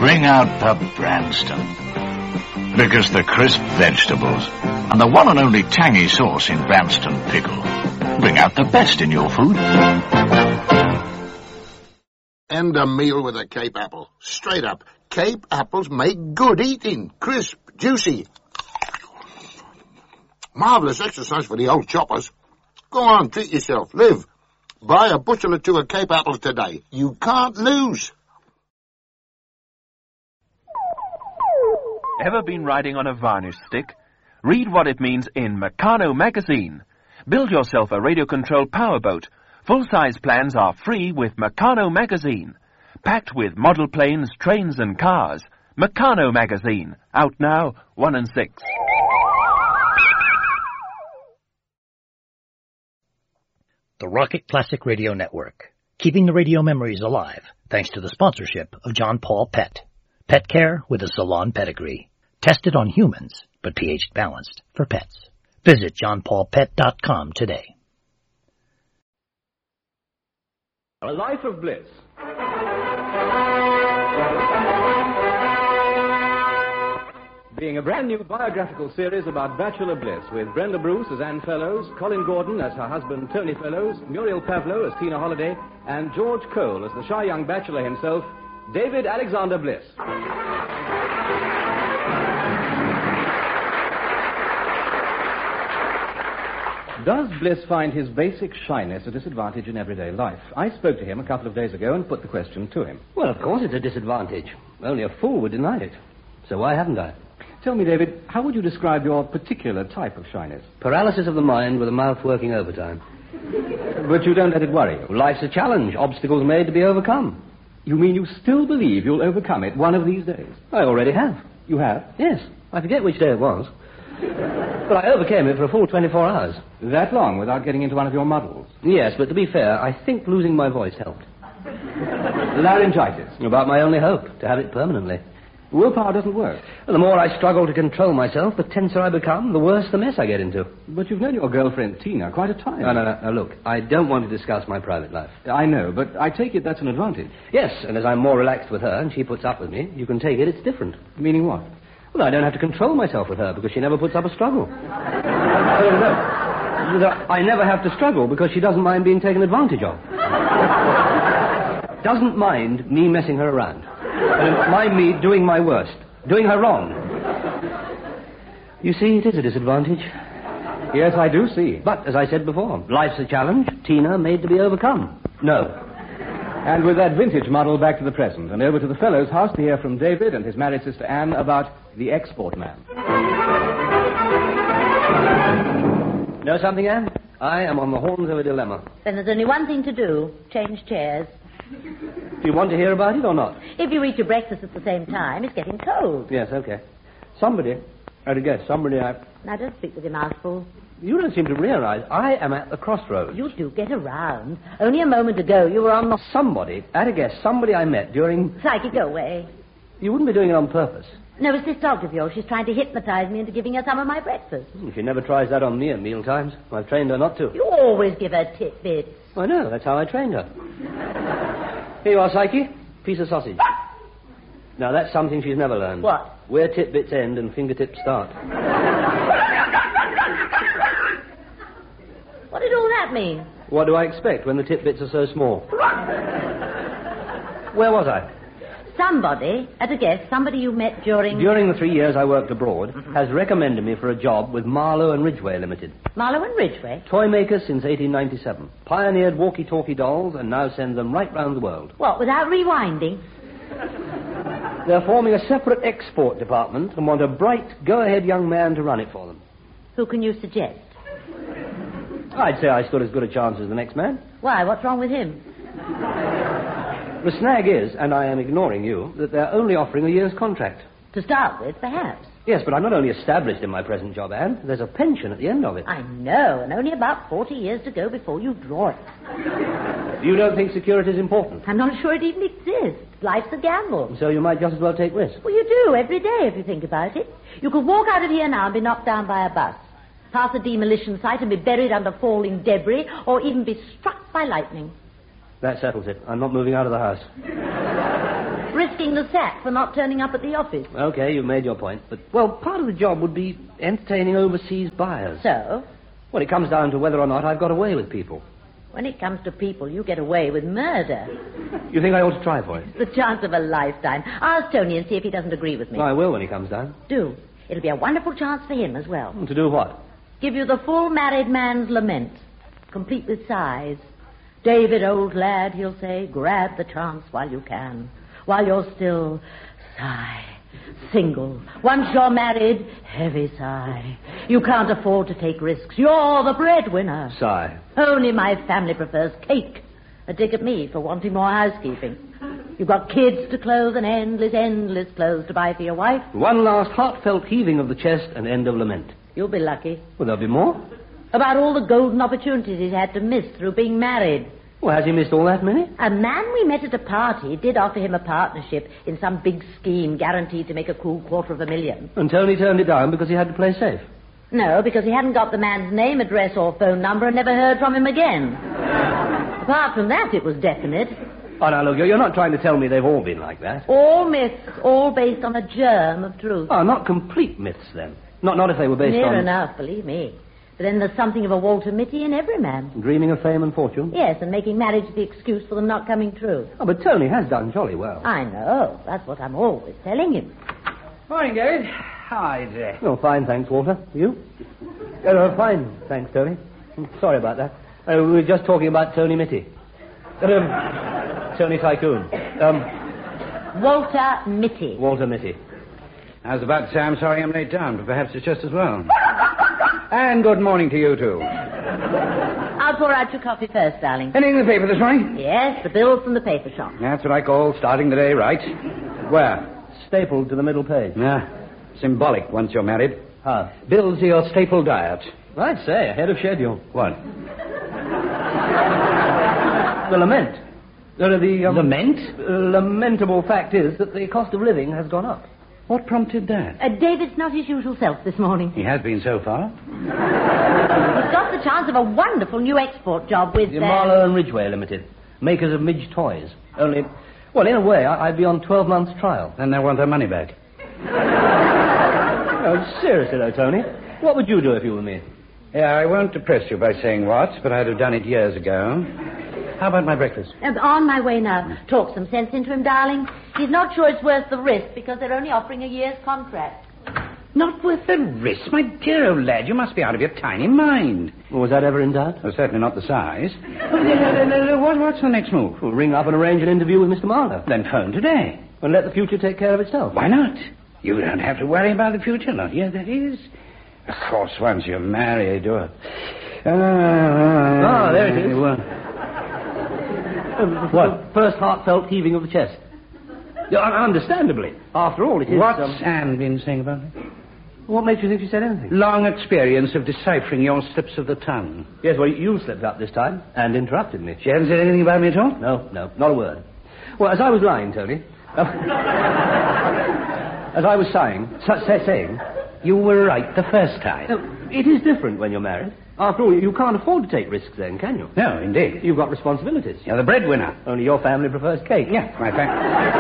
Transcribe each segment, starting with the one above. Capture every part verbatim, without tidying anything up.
Bring out the Branston. Because the crisp vegetables and the one and only tangy sauce in Branston pickle bring out the best in your food. End a meal with a Cape apple. Straight up. Cape apples make good eating. Crisp, juicy. Marvellous exercise for the old choppers. Go on, treat yourself. Live. Buy a bushel or two of Cape apples today. You can't lose. Ever been riding on a varnish stick? Read what it means in Meccano magazine. Build yourself a radio-controlled powerboat. Full-size plans are free with Meccano magazine. Packed with model planes, trains and cars. Meccano magazine. Out now, one and six. The Rocket Classic Radio Network. Keeping the radio memories alive, thanks to the sponsorship of John Paul Pet. Pet care with a salon pedigree. Tested on humans, but pH balanced for pets. Visit john paul pet dot com today. A Life of Bliss. Being a brand new biographical series about bachelor bliss with Brenda Bruce as Anne Fellows, Colin Gordon as her husband Tony Fellows, Muriel Pavlo as Tina Holliday, and George Cole as the shy young bachelor himself, David Alexander Bliss. Does Bliss find his basic shyness a disadvantage in everyday life? I spoke to him a couple of days ago and put the question to him. Well, of course it's a disadvantage. Only a fool would deny it. So why haven't I? Tell me, David, how would you describe your particular type of shyness? Paralysis of the mind with a mouth working overtime. But you don't let it worry you. Life's a challenge. Obstacles made to be overcome. You mean you still believe you'll overcome it one of these days? I already have. You have? Yes. I forget which day it was. But I overcame it for a full twenty-four hours. That long without getting into one of your muddles? Yes, but to be fair, I think losing my voice helped. Laryngitis? About my only hope, to have it permanently. Willpower doesn't work. Well, the more I struggle to control myself, the tenser I become, the worse the mess I get into. But you've known your girlfriend, Tina, quite a time. No, no, no, no, look, I don't want to discuss my private life. I know, but I take it that's an advantage. Yes, and as I'm more relaxed with her and she puts up with me, you can take it it's different. Meaning what? Well, I don't have to control myself with her because she never puts up a struggle. oh, no. I never have to struggle because she doesn't mind being taken advantage of. Doesn't mind me messing her around. Doesn't mind me doing my worst. Doing her wrong. You see, it is a disadvantage. Yes, I do see. But, as I said before, life's a challenge. Tina made to be overcome. No. And with that vintage model back to the present, and over to the Fellows' house to hear from David and his married sister Anne about the export man. Know something, Anne? I am on the horns of a dilemma. Then there's only one thing to do. Change chairs. Do you want to hear about it or not? If you eat your breakfast at the same time, it's getting cold. Yes, okay. Somebody, I'd guess, somebody I... Now, don't speak with your mouth full. You don't seem to realize I am at the crossroads. You do get around. Only a moment ago you were on the... Somebody, at a guess, somebody I met during... Psyche, go away. You wouldn't be doing it on purpose. No, it's this dog of yours. She's trying to hypnotize me into giving her some of my breakfast. She never tries that on me at meal times. I've trained her not to. You always give her tidbits. I know, that's how I trained her. Here you are, Psyche. Piece of sausage. Now, that's something she's never learned. What? Where titbits end and fingertips start. What did all that mean? What do I expect when the titbits are so small? Where was I? Somebody, at a guess, somebody you met during... During the three years I worked abroad, mm-hmm. has recommended me for a job with Marlowe and Ridgway Limited. Marlowe and Ridgway? Toy makers since eighteen ninety-seven. Pioneered walkie-talkie dolls and now send them right round the world. What, without rewinding? They're forming a separate export department and want a bright, go-ahead young man to run it for them. Who can you suggest? I'd say I stood as good a chance as the next man. Why, what's wrong with him? The snag is, and I am ignoring you, that they're only offering a year's contract. To start with, perhaps. Yes, but I'm not only established in my present job, Anne. There's a pension at the end of it. I know, and only about forty years to go before you draw it. You don't think security is important? I'm not sure it even exists. Life's a gamble. So you might just as well take risks. Well, you do, every day, if you think about it. You could walk out of here now and be knocked down by a bus, pass a demolition site and be buried under falling debris, or even be struck by lightning. That settles it. I'm not moving out of the house. Risk risking the sack for not turning up at the office. Okay, you've made your point. But, well, part of the job would be entertaining overseas buyers. So? Well, it comes down to whether or not I've got away with people. When it comes to people, you get away with murder. You think I ought to try for it? It's the chance of a lifetime. Ask Tony and see if he doesn't agree with me. I will when he comes down. Do. It'll be a wonderful chance for him as well. To do what? Give you the full married man's lament, complete with sighs. David, old lad, he'll say, grab the chance while you can. While you're still, sigh. Single. Once you're married, heavy sigh. You can't afford to take risks. You're the breadwinner. Sigh. Only my family prefers cake. A dig at me for wanting more housekeeping. You've got kids to clothe and endless, endless clothes to buy for your wife. One last heartfelt heaving of the chest and end of lament. You'll be lucky. Well, there'll be more. About all the golden opportunities he's had to miss through being married. Well, has he missed all that many? A man we met at a party did offer him a partnership in some big scheme guaranteed to make a cool quarter of a million. And Tony turned it down because he had to play safe? No, because he hadn't got the man's name, address, or phone number and never heard from him again. Apart from that, it was definite. Oh, now, look, you're not trying to tell me they've all been like that. All myths, all based on a germ of truth. Oh, not complete myths, then. Not not if they were based Near on... Near enough, believe me. But then there's something of a Walter Mitty in every man. Dreaming of fame and fortune? Yes, and making marriage the excuse for them not coming true. Oh, but Tony has done jolly well. I know. That's what I'm always telling him. Morning, David. Hi, Jack. Oh, fine, thanks, Walter. You? Oh, fine, thanks, Tony. I'm sorry about that. Uh, we were just talking about Tony Mitty. Um, Tony Tycoon. Um, Walter Mitty. Walter Mitty. I was about to say I'm sorry I'm late down, but perhaps it's just as well. And good morning to you, too. I'll pour out your coffee first, darling. Anything in the paper this morning? Yes, the bills from the paper shop. That's what I call starting the day right. Where? Stapled to the middle page. Yeah. Symbolic once you're married. How? Bills are your staple diet. I'd say, ahead of schedule. What? The lament. Uh, the, um, Lament? Uh, lamentable fact is that the cost of living has gone up. What prompted that? Uh, David's not his usual self this morning. He has been so far. He's got the chance of a wonderful new export job with... The Uh... Marlowe and Ridgway Limited, makers of Midge toys. Only, well, in a way, I- I'd be on twelve months' trial. Then they want their money back. Oh, seriously, though, Tony, what would you do if you were me? Yeah, I won't depress you by saying what, but I'd have done it years ago. How about my breakfast? Uh, on my way now. Talk some sense into him, darling. He's not sure it's worth the risk because they're only offering a year's contract. Not worth the risk, my dear old lad. You must be out of your tiny mind. Well, was that ever in doubt? Well, certainly not the size. what, what's the next move? We'll ring up and arrange an interview with Mister Marlowe. Then phone today. And let the future take care of itself. Why not? You don't have to worry about the future, not yet, that is. Of course, once you're married, or... Uh, ah, there it is. Well, Um, what? First heartfelt heaving of the chest. Yeah, understandably. After all, it is... What's um, Anne been saying about me? What makes you think she said anything? Long experience of deciphering your slips of the tongue. Yes, well, you slipped up this time and interrupted me. She hasn't said anything about me at all? No, no, not a word. Well, as I was lying, Tony... Uh, as I was saying... Say, saying... You were right the first time. Uh, it is different when you're married. After all, you can't afford to take risks then, can you? No, indeed. You've got responsibilities. You're the breadwinner. Only your family prefers cake. Yeah, my family.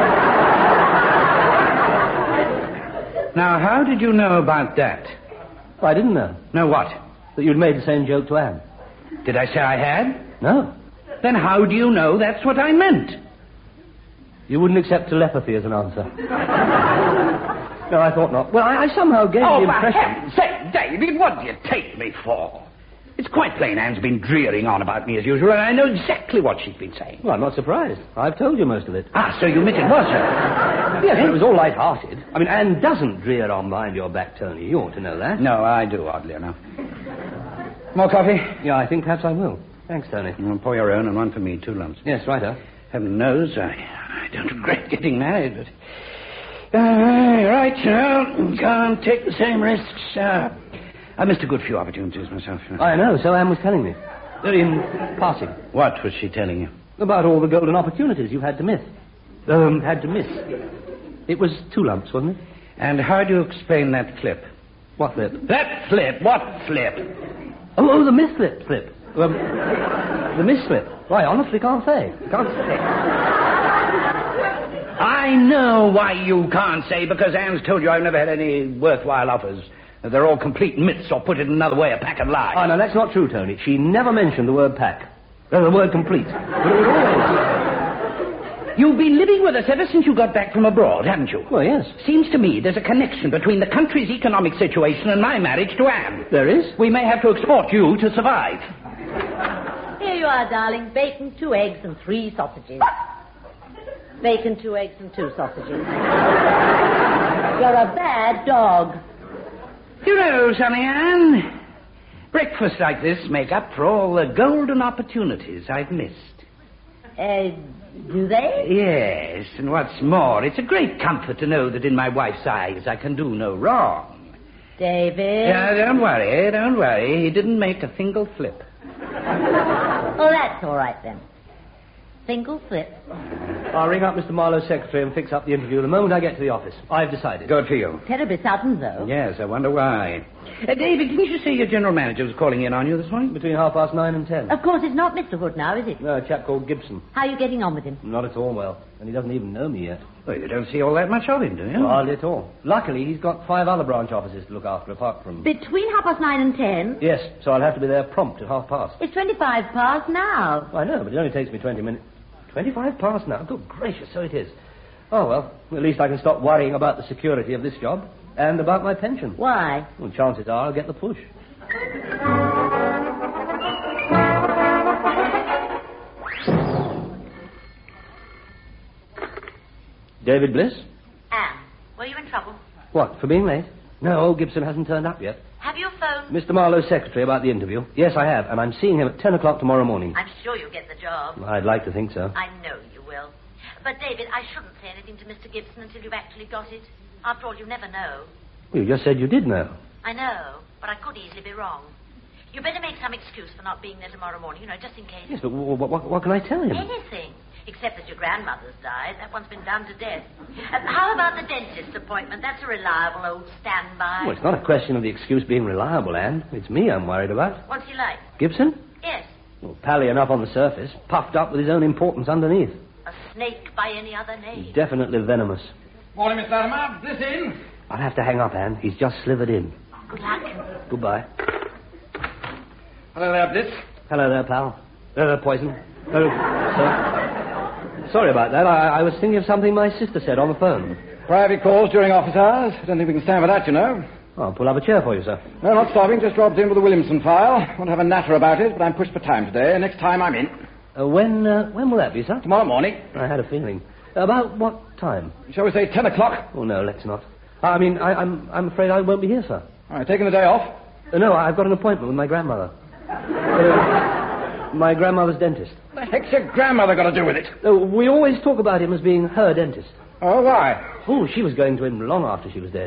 Now, how did you know about that? Well, I didn't know. Know what? That you'd made the same joke to Anne. Did I say I had? No. Then how do you know that's what I meant? You wouldn't accept telepathy as an answer. No, I thought not. Well, I, I somehow gave oh, the impression... Oh, for heaven's sake, David, what do you take me for? It's quite plain Anne's been dreering on about me as usual, and I know exactly what she's been saying. Well, I'm not surprised. I've told you most of it. Ah, so you admit it was her? Yes, but it was all light-hearted. I mean, Anne doesn't dreer on behind your back, Tony. You ought to know that. No, I do, oddly enough. More coffee? Yeah, I think perhaps I will. Thanks, Tony. Well, pour your own and one for me, two lumps. Yes, righto. Heaven knows, I, I don't regret getting married, but... Uh, right, you know, can't take the same risks. Uh, I missed a good few opportunities myself. You know. I know, so Anne was telling me. In passing. What was she telling you? About all the golden opportunities you've had to miss. Um, had to miss. It was two lumps, wasn't it? And how do you explain that flip? What flip? That flip? What flip? Oh, oh the mislip flip. Um, the mislip. Why, honestly, can't say. Can't say. I I know why you can't say, because Anne's told you I've never had any worthwhile offers. They're all complete myths, or put it another way, a pack of lies. Oh, no, that's not true, Tony. She never mentioned the word pack. Uh, the word complete. But it was always... You've been living with us ever since you got back from abroad, haven't you? Well, yes. Seems to me there's a connection between the country's economic situation and my marriage to Anne. There is? We may have to export you to survive. Here you are, darling. Bacon, two eggs, and three sausages. Bacon, two eggs, and two sausages. You're a bad dog. You know something, Anne? Breakfasts like this make up for all the golden opportunities I've missed. Uh, do they? Yes, and what's more, it's a great comfort to know that in my wife's eyes I can do no wrong. David? Yeah, don't worry, don't worry. He didn't make a single flip. Oh, that's all right, then. Single flip. I'll ring up Mister Marlowe's secretary and fix up the interview the moment I get to the office. I've decided. Good for you. Terribly sudden, though. Yes, I wonder why. Uh, David, didn't you say your general manager was calling in on you this morning? Between half past nine and ten. Of course, it's not Mister Hood now, is it? No, a chap called Gibson. How are you getting on with him? Not at all well. And he doesn't even know me yet. Well, you don't see all that much of him, do you? Well, hardly at all. Luckily, he's got five other branch offices to look after apart from... Between half past nine and ten? Yes, so I'll have to be there prompt at half past. It's twenty-five past now. I know, but it only takes me twenty minutes. Twenty-five past now? Good gracious, so it is. Oh, well, at least I can stop worrying about the security of this job and about my pension. Why? Well, chances are I'll get the push. David Bliss? Anne, were you in trouble? What, for being late? No, Gibson hasn't turned up yet. Have you phoned? Mister Marlowe's secretary about the interview. Yes, I have, and I'm seeing him at ten o'clock tomorrow morning. I'm sure you'll get the job. I'd like to think so. I know you will. But, David, I shouldn't say anything to Mister Gibson until you've actually got it. After all, you never know. Well, you just said you did know. I know, but I could easily be wrong. You better make some excuse for not being there tomorrow morning, you know, just in case. Yes, but w- w- what, what can I tell him? Anything. Except that your grandmother's died. That one's been done to death. Uh, how about the dentist's appointment? That's a reliable old standby. Well, it's not a question of the excuse being reliable, Anne. It's me I'm worried about. What's he like? Gibson? Yes. Well, pally enough on the surface, puffed up with his own importance underneath. A snake by any other name. He's definitely venomous. Morning, Mister Latimer. This in? I'll have to hang up, Anne. He's just slithered in. Good luck. Goodbye. Hello there, Blitz. Hello there, pal. Uh, poison. Oh, sir. Sorry about that. I, I was thinking of something my sister said on the phone. Private calls during office hours. I don't think we can stand for that, you know. Oh, I'll pull up a chair for you, sir. No, not stopping. Just dropped in with the Williamson file. Want to have a natter about it, but I'm pushed for time today. Next time I'm in. Uh, when uh, when will that be, sir? Tomorrow morning. I had a feeling. About what time? Shall we say ten o'clock? Oh, no, let's not. I mean, I, I'm I'm afraid I won't be here, sir. All right, taking the day off? Uh, no, I've got an appointment with my grandmother. Uh, my grandmother's dentist. What the heck's your grandmother got to do with it? Uh, we always talk about him as being her dentist. Oh, why? Oh, she was going to him long after she was dead.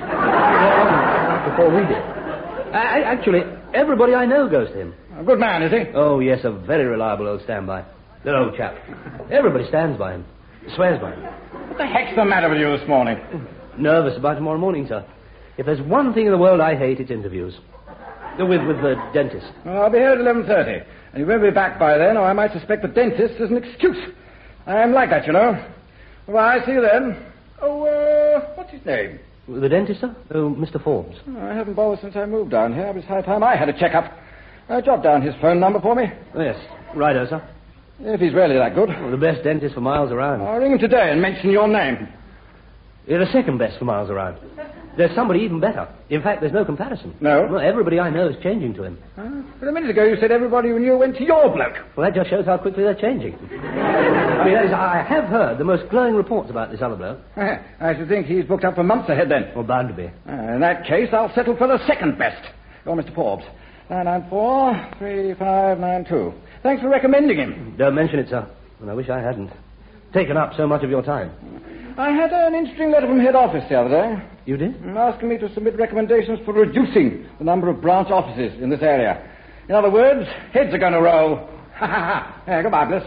Long before we did. I, actually, everybody I know goes to him. A good man, is he? Oh, yes, a very reliable old standby. Good old chap. Everybody stands by him. Swears by him. What the heck's the matter with you this morning? Nervous about tomorrow morning, sir. If there's one thing in the world I hate, it's interviews. With, with the dentist. Well, I'll be here at eleven thirty. And you won't be back by then, or I might suspect the dentist is an excuse. I'm like that, you know. Well, I see you then. Oh, uh, what's his name? The dentist, sir? Oh, Mister Forbes. Oh, I haven't bothered since I moved down here. It was high time I had a checkup. Uh, jot down his phone number for me. Oh, yes. Righto, sir. If he's really that good. Well, the best dentist for miles around. I'll ring him today and mention your name. You're the second best for miles around. There's somebody even better. In fact, there's no comparison. No? Well, everybody I know is changing to him. Uh, but a minute ago you said everybody you knew went to your bloke. Well, that just shows how quickly they're changing. I mean, that is, I have heard the most glowing reports about this other bloke. I should think he's booked up for months ahead then. Well, bound to be. Uh, in that case, I'll settle for the second best. You're Mister Forbes. nine nine four, three five nine two. Thanks for recommending him. Don't mention it, sir. And I wish I hadn't. Taken up so much of your time. I had an interesting letter from head office the other day. You did? Asking me to submit recommendations for reducing the number of branch offices in this area. In other words, heads are going to roll. Ha ha ha. Yeah, goodbye, Bliss.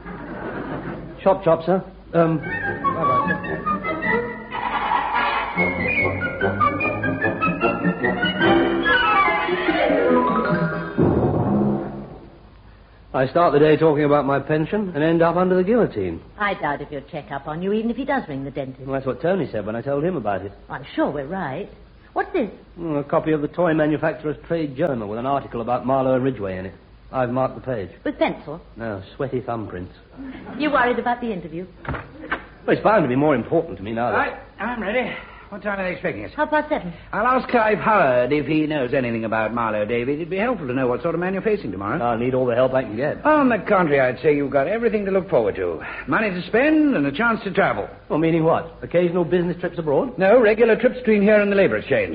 Chop, chop, sir. Um, bye-bye, sir. I start the day talking about my pension and end up under the guillotine. I doubt if he'll check up on you, even if he does ring the dentist. Well, that's what Tony said when I told him about it. I'm sure we're right. What's this? Mm, a copy of the Toy Manufacturer's Trade Journal with an article about Marlowe and Ridgway in it. I've marked the page. With pencil? No, sweaty thumbprints. You worried about the interview? Well, it's bound to be more important to me now. Right, I'm ready. What time are they expecting us? Half past seven. I'll ask Clive Howard if he knows anything about Marlowe, David. It'd be helpful to know what sort of man you're facing tomorrow. I'll need all the help I can get. On the contrary, I'd say you've got everything to look forward to. Money to spend and a chance to travel. Well, meaning what? Occasional business trips abroad? No, regular trips between here and the Labour Exchange.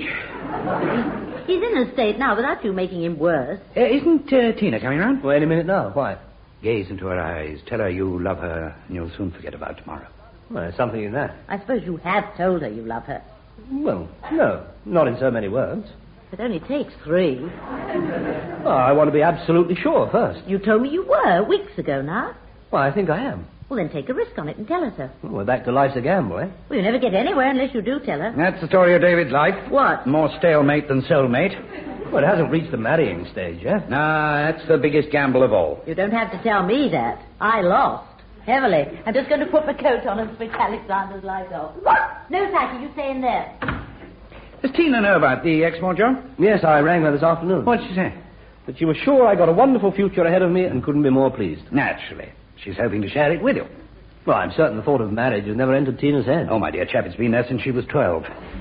He's in a state now without you making him worse. Uh, isn't uh, Tina coming round? Well, any minute now. Why? Gaze into her eyes. Tell her you love her, and you'll soon forget about tomorrow. Well, there's something in that. I suppose you have told her you love her. Well, no. Not in so many words. It only takes three. Well, I want to be absolutely sure first. You told me you were weeks ago now. Well, I think I am. Well, then take a risk on it and tell her so. Well, we're back to life's a gamble, eh? Well, you never get anywhere unless you do tell her. That's the story of David's life. What? More stalemate than soulmate. Well, it hasn't reached the marrying stage yet. Nah, that's the biggest gamble of all. You don't have to tell me that. I lost. Heavily. I'm just going to put my coat on and switch Alexander's light off. No, Psyche, you stay in there. Does Tina know about the export job? Yes, I rang her this afternoon. What did she say? That she was sure I got a wonderful future ahead of me and couldn't be more pleased. Naturally. She's hoping to share it with you. Well, I'm certain the thought of marriage has never entered Tina's head. Oh, my dear chap, it's been there since she was twelve.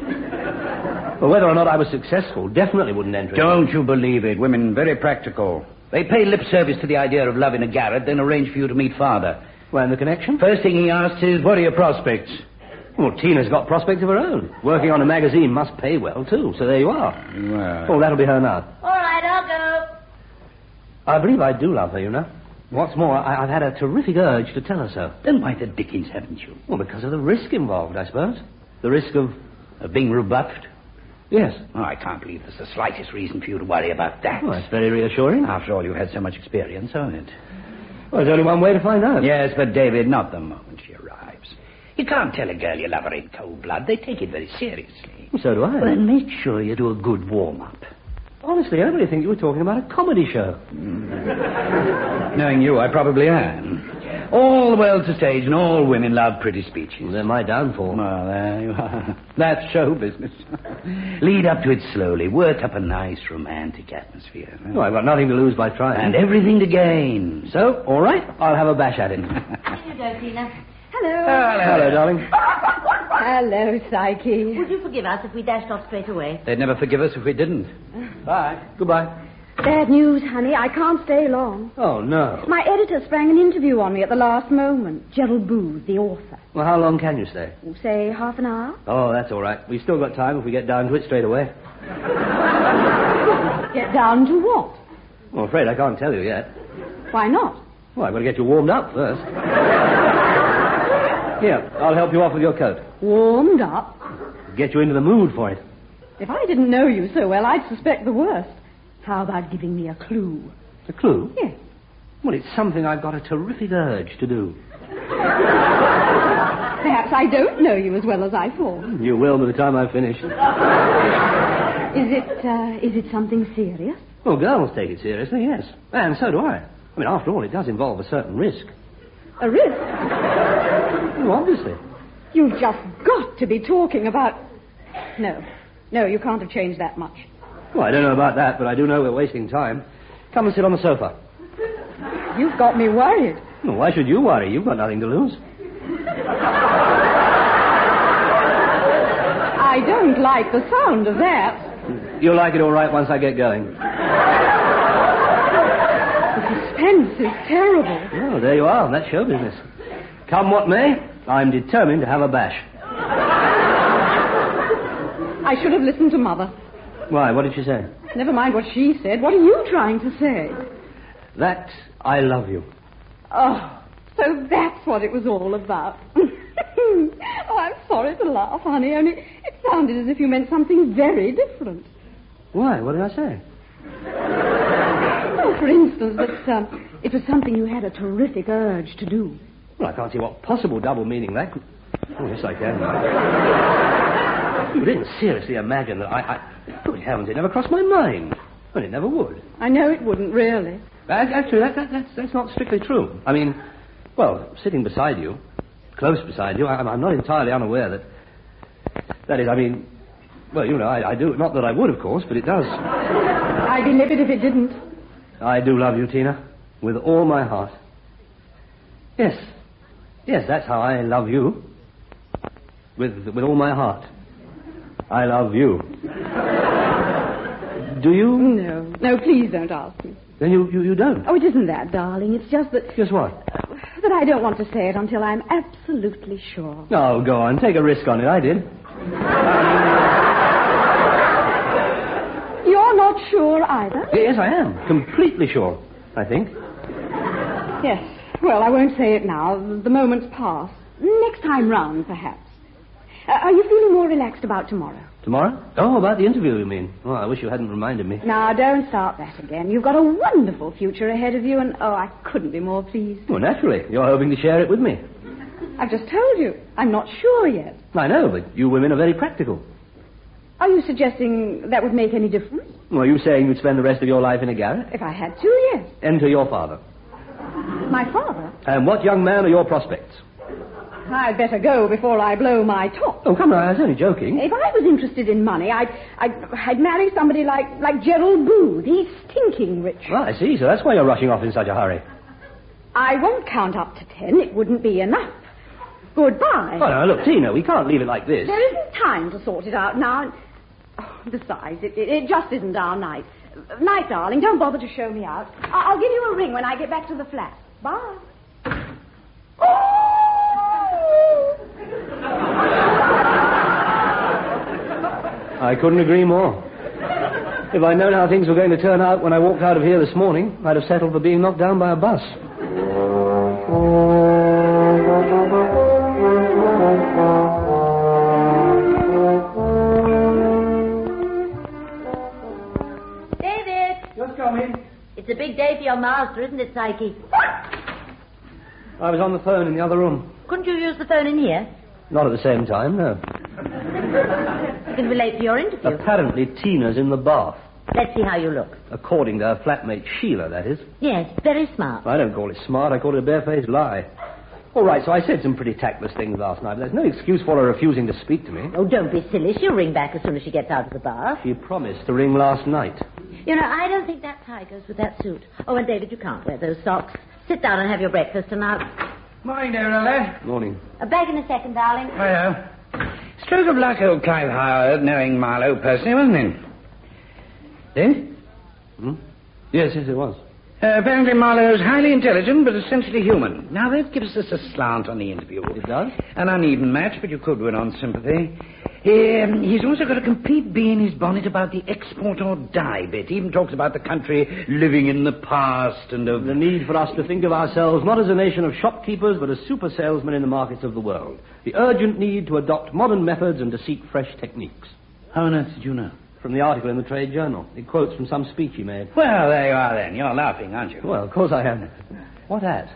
Well, whether or not I was successful definitely wouldn't enter it. Don't you believe it? Women very practical. They pay lip service to the idea of love in a garret, then arrange for you to meet father. Well, and the connection? First thing he asks is, what are your prospects? Well, Tina's got prospects of her own. Working on a magazine must pay well, too, so there you are. Well... Oh, that'll be her now. All right, I'll go. I believe I do love her, you know. What's more, I, I've had a terrific urge to tell her so. Then why the dickens haven't you? Well, because of the risk involved, I suppose. The risk of... Of being rebuffed? Yes. Oh, I can't believe there's the slightest reason for you to worry about that. Well, that's very reassuring. After all, you've had so much experience on it. Well, there's only one way to find out. Yes, but, David, not the moment she arrives. You can't tell a girl you love her in cold blood. They take it very seriously. So do I. Well, then make sure you do a good warm-up. Honestly, I really think you were talking about a comedy show. Mm. Knowing you, I probably am. All the world's a stage, and all women love pretty speeches. Well, they're my downfall. Well, there you are. That's show business. Lead up to it slowly. Work up a nice romantic atmosphere. Oh, I've got nothing to lose by trying. And everything to gain. So, all right, I'll have a bash at him. Here you go, Tina. Hello. Oh, hello. Hello, darling. Hello, Psyche. Would you forgive us if we dashed off straight away? They'd never forgive us if we didn't. Bye. Goodbye. Bad news, honey. I can't stay long. Oh, no. My editor sprang an interview on me at the last moment. Gerald Booth, the author. Well, how long can you stay? Say half an hour. Oh, that's all right. We've still got time if we get down to it straight away. Get down to what? Well, I'm afraid I can't tell you yet. Why not? Well, I've got to get you warmed up first. Here, I'll help you off with your coat. Warmed up? Get you into the mood for it. If I didn't know you so well, I'd suspect the worst. How about giving me a clue? A clue? Yes. Well, it's something I've got a terrific urge to do. Perhaps I don't know you as well as I thought. You will by the time I've finished. Is it, uh, is it something serious? Well, girls take it seriously, yes. And so do I. I mean, after all, it does involve a certain risk. A risk? Well, obviously. You've just got to be talking about... No. No, you can't have changed that much. Well, I don't know about that, but I do know we're wasting time. Come and sit on the sofa. You've got me worried. Well, why should you worry? You've got nothing to lose. I don't like the sound of that. You'll like it all right once I get going. The suspense is terrible. Oh, there you are. That's show business. Come what may, I'm determined to have a bash. I should have listened to Mother. Why? What did she say? Never mind what she said. What are you trying to say? That I love you. Oh, so that's what it was all about. Oh, I'm sorry to laugh, honey, only it sounded as if you meant something very different. Why? What did I say? Oh, for instance, that um, it was something you had a terrific urge to do. Well, I can't see what possible double meaning that could... Oh, yes, I can. You didn't seriously imagine that I... I... Good heavens, it never crossed my mind. Well, it never would. I know it wouldn't, really. Actually, that, that, that's, that's not strictly true. I mean, well, sitting beside you, close beside you, I, I'm not entirely unaware that... That is, I mean... Well, you know, I, I do... Not that I would, of course, but it does. I'd be livid if it didn't. I do love you, Tina. With all my heart. Yes. Yes, that's how I love you. With, with all my heart. I love you. Do you? No. No, please don't ask me. Then you, you, you don't? Oh, it isn't that, darling. It's just that... Just what? Uh, that I don't want to say it until I'm absolutely sure. Oh, go on. Take a risk on it. I did. You're not sure either? Yes, I am. Completely sure, I think. Yes. Well, I won't say it now. The moment's past. Next time round, perhaps. Uh, are you feeling more relaxed about tomorrow? Tomorrow? Oh, about the interview, you mean? Oh, I wish you hadn't reminded me. Now, don't start that again. You've got a wonderful future ahead of you, and, oh, I couldn't be more pleased. Well, naturally. You're hoping to share it with me. I've just told you. I'm not sure yet. I know, but you women are very practical. Are you suggesting that would make any difference? Well, are you saying you'd spend the rest of your life in a garret? If I had to, yes. Enter your father. My father? And what young man are your prospects? I'd better go before I blow my top. Oh, come on, I was only joking. If I was interested in money, I'd, I'd, I'd marry somebody like, like Gerald Booth. He's stinking rich. Well, I see, so that's why you're rushing off in such a hurry. I won't count up to ten. It wouldn't be enough. Goodbye. Oh, no, look, Tina, we can't leave it like this. There isn't time to sort it out now. Oh, besides, it, it, it just isn't our night. Night, darling. Don't bother to show me out. I- I'll give you a ring when I get back to the flat. Bye. I couldn't agree more. If I'd known how things were going to turn out when I walked out of here this morning, I'd have settled for being knocked down by a bus. David! Just coming. It's a big day for your master, isn't it, Psyche? I was on the phone in the other room. Couldn't you use the phone in here? Not at the same time, no. You can be late for your interview. Apparently Tina's in the bath. Let's see how you look. According to her flatmate Sheila, that is. Yes, very smart. I don't call it smart, I call it a barefaced lie. All right, so I said some pretty tactless things last night, but there's no excuse for her refusing to speak to me. Oh, don't be silly. She'll ring back as soon as she gets out of the bath. She promised to ring last night. You know, I don't think that tie goes with that suit. Oh, and David, you can't wear those socks. Sit down and have your breakfast, and I'll... Morning, dear old lad. Morning. A bag in a second, darling. Hello. Stroke of luck old Clive Howard knowing Marlowe personally, wasn't it? David? Hmm? Yes, yes, it was. Uh, apparently Marlowe's highly intelligent, but essentially human. Now, that gives us a slant on the interview. It does? An uneven match, but you could win on sympathy. He, um, he's also got a complete bee in his bonnet about the export or die bit. He even talks about the country living in the past and of... The need for us to think of ourselves not as a nation of shopkeepers, but as super salesmen in the markets of the world. The urgent need to adopt modern methods and to seek fresh techniques. How on earth did you know? From the article in the Trade Journal. It quotes from some speech he made. Well, there you are then. You're laughing, aren't you? Well, of course I am. What at?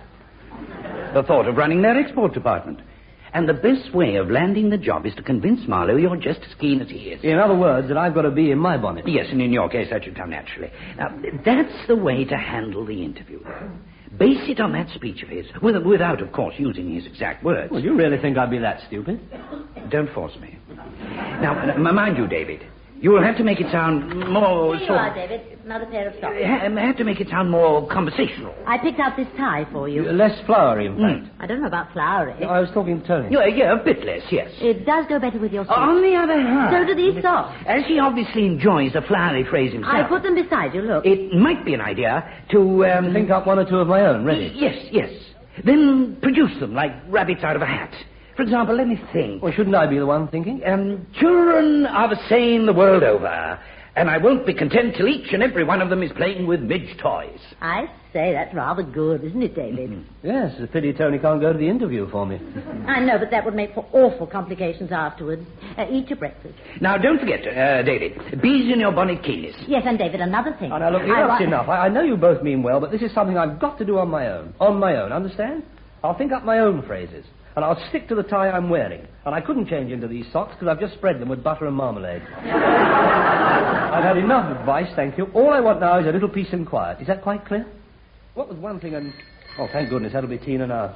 The thought of running their export department. And the best way of landing the job is to convince Marlowe you're just as keen as he is. In other words, that I've got to be in my bonnet. Yes, and in your case, that should come naturally. Now, that's the way to handle the interview. Base it on that speech of his, with, without, of course, using his exact words. Well, you really think I'd be that stupid? Don't force me. Now, uh, mind you, David, you'll have to make it sound more... Here you sort are, David. Another pair of socks. Ha- have to make it sound more conversational. I picked out this tie for you. Less flowery, in fact. Mm. I don't know about flowery. No, I was talking to Tony. Yeah, yeah, a bit less, yes. It does go better with your suit. On the other hand... So do these socks. As he obviously enjoys the flowery phrase himself... I put them beside you, look. It might be an idea to... Um, to think up one or two of my own, ready? Yes, yes. Then produce them like rabbits out of a hat. For example, let me think. Well, shouldn't I be the one thinking? Um, children are the same the world over, and I won't be content till each and every one of them is playing with Midge toys. I say, that's rather good, isn't it, David? Mm-hmm. Yes, it's a pity Tony can't go to the interview for me. I know, but that would make for awful complications afterwards. Uh, eat your breakfast. Now, don't forget, uh, David, bees in your bonnet keenness. Yes, and David, another thing. Oh, now, look, I that's wa- enough. I, I know you both mean well, but this is something I've got to do on my own. On my own, understand? I'll think up my own phrases. And I'll stick to the tie I'm wearing. And I couldn't change into these socks because I've just spread them with butter and marmalade. I've had enough advice, thank you. All I want now is a little peace and quiet. Is that quite clear? what was one thing and... Oh, thank goodness, that'll be Tina now.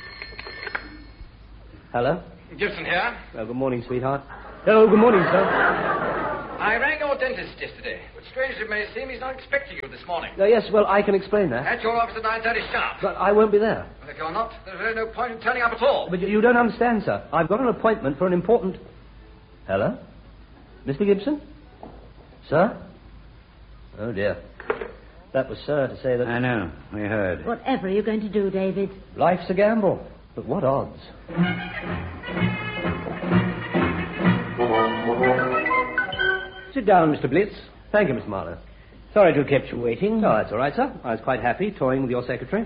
Hello? Gibson here. Well, good morning, sweetheart. Hello, good morning, sir. I rang your dentist yesterday, but strange as it may seem, he's not expecting you this morning. Uh, yes, well, I can explain that. At your office at nine thirty sharp. But I won't be there. Well, if you're not, there's really no point in turning up at all. But you, you don't understand, sir. I've got an appointment for an important... Hello? Mister Gibson? Sir? Oh, dear. That was Sir to say that... I know. We heard. Whatever are you going to do, David? Life's a gamble. But what odds? Sit down, Mister Blitz. Thank you, Miss Marlowe. Sorry to have kept you waiting. Oh, that's all right, sir. I was quite happy toying with your secretary.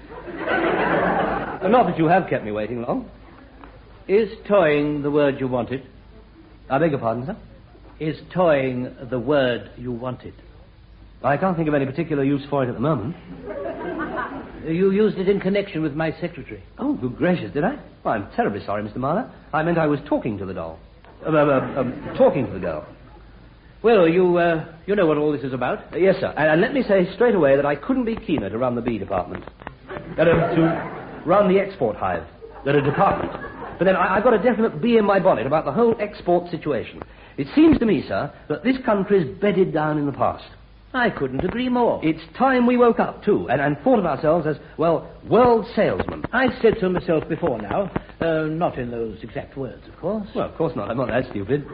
uh, not that you have kept me waiting long. Is toying the word you wanted? I beg your pardon, sir? Is toying the word you wanted? I can't think of any particular use for it at the moment. You used it in connection with my secretary. Oh, good gracious, did I? Well, I'm terribly sorry, Mister Marlowe. I meant I was talking to the doll. Uh, uh, uh, um, talking to the girl. Well, you uh, you know what all this is about? Uh, yes, sir. And, and let me say straight away that I couldn't be keener to run the bee department. Uh, to run the export hive. Than a department. But then I, I've got a definite bee in my bonnet about the whole export situation. It seems to me, sir, that this country's bedded down in the past. I couldn't agree more. It's time we woke up, too, and, and thought of ourselves as, well, world salesmen. I've said so myself before now. Uh, not in those exact words, of course. Well, of course not. I'm not that stupid.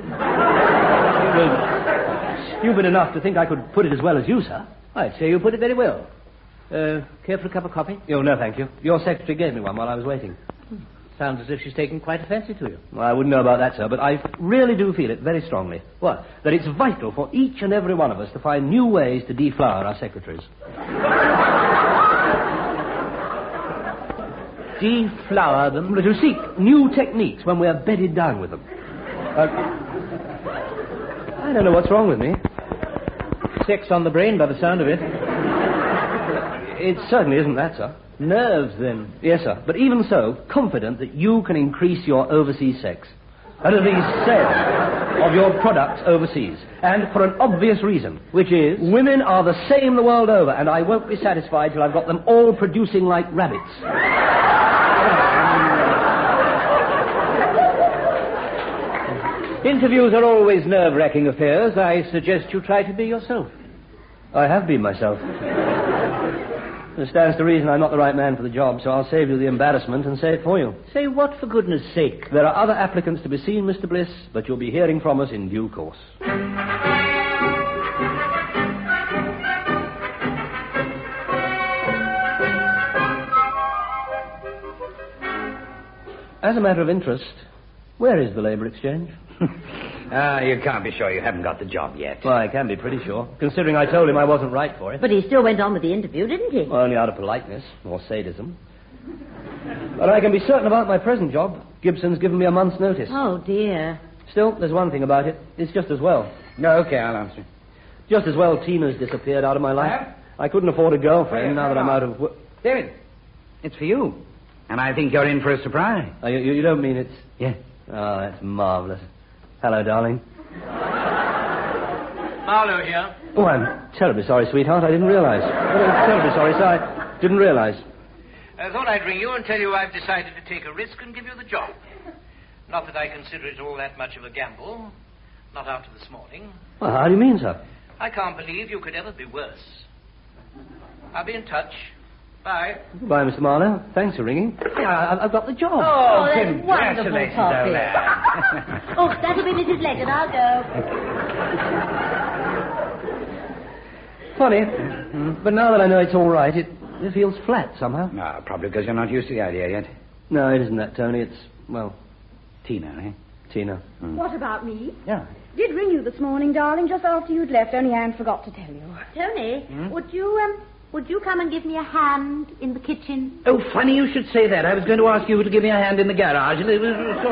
Stupid enough to think I could put it as well as you, sir. I'd say you put it very well. Uh, care for a cup of coffee? Oh, no, thank you. Your secretary gave me one while I was waiting. Hmm. Sounds as if she's taken quite a fancy to you. Well, I wouldn't know about that, sir, but I really do feel it very strongly. What? That it's vital for each and every one of us to find new ways to deflower our secretaries. Deflower them? To seek new techniques when we're bedded down with them. Uh, I don't know what's wrong with me. Sex on the brain by the sound of it. It certainly isn't that, sir. Nerves, then? Yes, sir. But even so, confident that you can increase your overseas sex. And at least sale of your products overseas. And for an obvious reason. Which is? Women are the same the world over, and I won't be satisfied till I've got them all producing like rabbits. Interviews are always nerve-wracking affairs. I suggest you try to be yourself. I have been myself. It stands to reason I'm not the right man for the job, so I'll save you the embarrassment and say it for you. Say what, for goodness sake? There are other applicants to be seen, Mister Bliss, but you'll be hearing from us in due course. As a matter of interest, where is the Labour Exchange? Ah, you can't be sure you haven't got the job yet. Well, I can be pretty sure, considering I told him I wasn't right for it. But he still went on with the interview, didn't he? Well, only out of politeness, or sadism. But I can be certain about my present job. Gibson's given me a month's notice. Oh, dear. Still, there's one thing about it. It's just as well. No, okay, I'll answer. Just as well Tina's disappeared out of my life. Huh? I couldn't afford a girlfriend now that I'm out of work. David, it's for you. And I think you're in for a surprise. Oh, you, you don't mean it's... Yes. Oh, that's marvellous. Hello, darling. Marlowe here. Oh, I'm terribly sorry, sweetheart. I didn't realize. I'm terribly sorry, sir. I didn't realize. I thought I'd ring you and tell you I've decided to take a risk and give you the job. Not that I consider it all that much of a gamble. Not after this morning. Well, how do you mean, sir? I can't believe you could ever be worse. I'll be in touch. Bye. Bye, Mister Marlowe. Thanks for ringing. Yeah, I, I've got the job. Oh, that's wonderful, Poppy. There. Oh, that'll be Missus Leggett. I'll go. Funny, mm-hmm. But now that I know it's all right, it, it feels flat somehow. No, probably because you're not used to the idea yet. No, it isn't that, Tony. It's, well... Tina, eh? Tina. Mm. What about me? Yeah. Did ring you this morning, darling, just after you'd left, only Anne forgot to tell you. Tony, Hmm? would you, um... Would you come and give me a hand in the kitchen? Oh, funny you should say that. I was going to ask you to give me a hand in the garage. And it was sort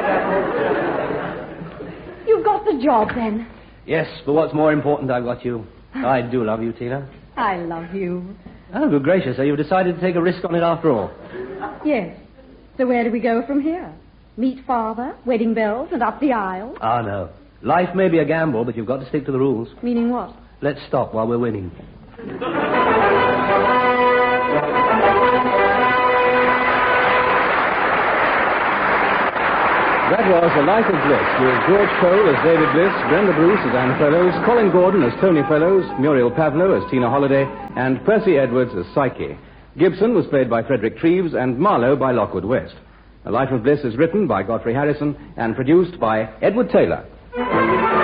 of... You've got the job, then. Yes, but what's more important, I've got you. I do love you, Tina. I love you. Oh, good gracious. So you've decided to take a risk on it after all? Yes. So where do we go from here? Meet father, wedding bells, and up the aisle? Ah, no. Life may be a gamble, but you've got to stick to the rules. Meaning what? Let's stop while we're winning. That was A Life of Bliss with George Cole as David Bliss, Brenda Bruce as Anne Fellows, Colin Gordon as Tony Fellows, Muriel Pavlo as Tina Holliday, and Percy Edwards as Psyche. Gibson was played by Frederick Treves and Marlowe by Lockwood West. A Life of Bliss is written by Godfrey Harrison and produced by Edward Taylor.